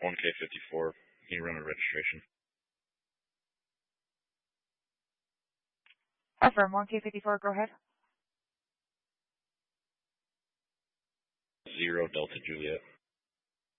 1K54. Can you run a registration? Affirm, 1K54, go ahead. 0 Delta Juliet.